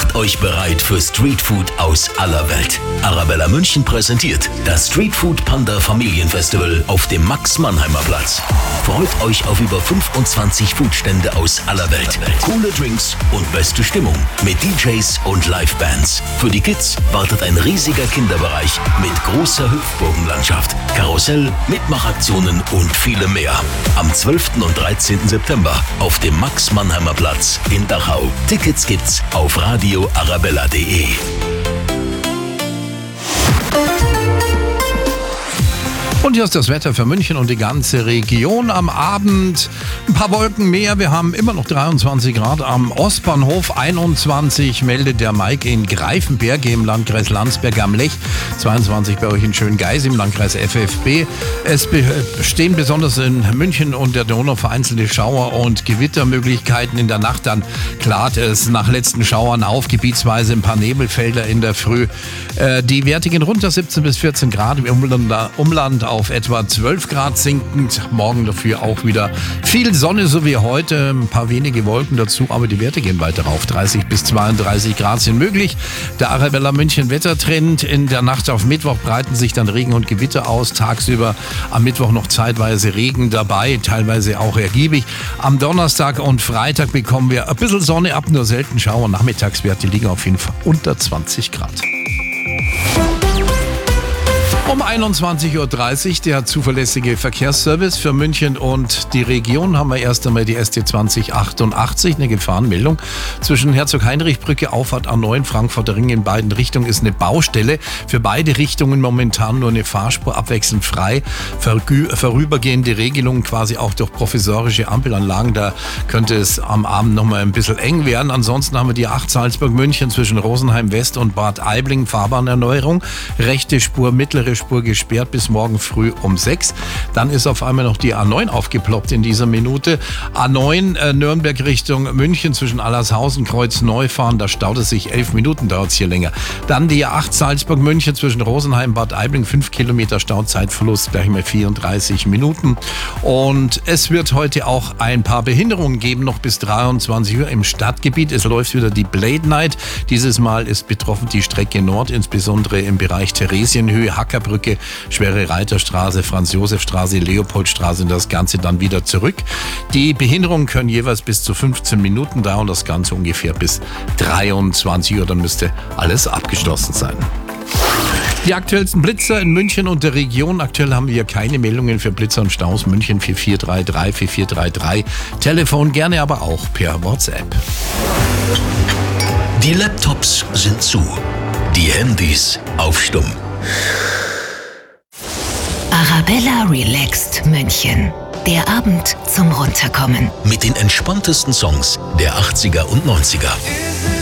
Macht euch bereit für Streetfood aus aller Welt. Arabella München präsentiert das Streetfood Panda Familienfestival auf dem Max-Mannheimer-Platz. Freut euch auf über 25 Foodstände aus aller Welt. Coole Drinks und beste Stimmung mit DJs und Livebands. Für die Kids wartet ein riesiger Kinderbereich mit großer Hüpfburgenlandschaft, Karussell, Mitmachaktionen und vielem mehr. Am 12. und 13. September auf dem Max-Mannheimer-Platz in Dachau. Tickets gibt's auf radioarabella.de. Und hier ist das Wetter für München und die ganze Region. Am Abend ein paar Wolken mehr. Wir haben immer noch 23 Grad am Ostbahnhof. 21 meldet der Mike in Greifenberg im Landkreis Landsberg am Lech. 22 bei euch in Schöngeis im Landkreis FFB. Es bestehen besonders in München und der Donau vereinzelte Schauer- und Gewittermöglichkeiten. In der Nacht dann klart es nach letzten Schauern auf, gebietsweise ein paar Nebelfelder in der Früh. Die Werte gehen runter, 17 bis 14 Grad im Umland auf etwa 12 Grad sinkend. Morgen dafür auch wieder viel Sonne, so wie heute. Ein paar wenige Wolken dazu, aber die Werte gehen weiter rauf. 30 bis 32 Grad sind möglich. Der Arabella München Wettertrend. In der Nacht auf Mittwoch breiten sich dann Regen und Gewitter aus. Tagsüber am Mittwoch noch zeitweise Regen dabei, teilweise auch ergiebig. Am Donnerstag und Freitag bekommen wir ein bisschen Sonne ab, nur selten Schauer. Nachmittagswerte liegen auf jeden Fall unter 20 Grad. Um 21.30 Uhr der zuverlässige Verkehrsservice für München und die Region. Haben wir erst einmal die ST 2088, eine Gefahrenmeldung. Zwischen Herzog-Heinrich-Brücke, Auffahrt A9, Frankfurter Ring in beiden Richtungen ist eine Baustelle. Für beide Richtungen momentan nur eine Fahrspur abwechselnd frei. Vorübergehende Regelungen quasi auch durch provisorische Ampelanlagen. Da könnte es am Abend nochmal ein bisschen eng werden. Ansonsten haben wir die 8 Salzburg-München zwischen Rosenheim West und Bad Aibling. Fahrbahnerneuerung. Rechte Spur, mittlere Spur gesperrt bis morgen früh um 6. Dann ist auf einmal noch die A9 aufgeploppt in dieser Minute. A9 Nürnberg Richtung München zwischen Allershausen, Kreuz Neufahren. Da staut es sich 11 Minuten, dauert es hier länger. Dann die A8 Salzburg München zwischen Rosenheim, Bad Aibling, 5 Kilometer Stauzeitverlust, gleich mal 34 Minuten. Und es wird heute auch ein paar Behinderungen geben, noch bis 23 Uhr im Stadtgebiet. Es läuft wieder die Blade Night. Dieses Mal ist betroffen die Strecke Nord, insbesondere im Bereich Theresienhöhe, Hackerbrücke, Schwere Reiterstraße, Franz-Josef-Straße, Leopoldstraße und das Ganze dann wieder zurück. Die Behinderungen können jeweils bis zu 15 Minuten dauern, das Ganze ungefähr bis 23 Uhr, dann müsste alles abgeschlossen sein. Die aktuellsten Blitzer in München und der Region. Aktuell haben wir keine Meldungen für Blitzer und Staus. München 4433 4433. Telefon gerne aber auch per WhatsApp. Die Laptops sind zu, die Handys auf Stumm. Arabella Relaxed München. Der Abend zum Runterkommen. Mit den entspanntesten Songs der 80er und 90er.